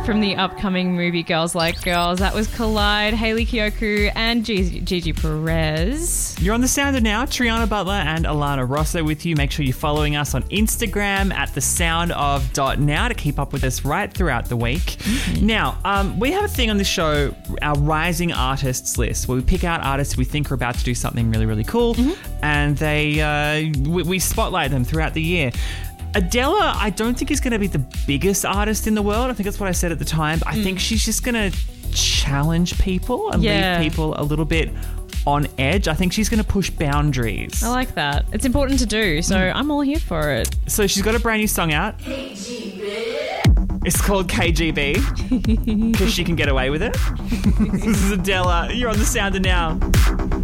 from the upcoming movie Girls Like Girls. That was Collide, Hayley Kiyoko and Gigi Perez. You're on The Sound of Now. Triana Butler and Alana Rosso with you. Make sure you're following us on Instagram at thesoundof.now to keep up with us right throughout the week. Mm-hmm. Now, we have a thing on the show, our Rising Artists list, where we pick out artists we think are about to do something really, really cool, and we spotlight them throughout the year. Adele, I don't think is going to be the biggest artist in the world. I think that's what I said at the time. But I think she's just going to challenge people and leave people a little bit on edge. I think she's going to push boundaries. I like that. It's important to do, so I'm all here for it. So she's got a brand new song out. KGB. It's called KGB because she can get away with it. This is Adele. You're on The Sound of Now.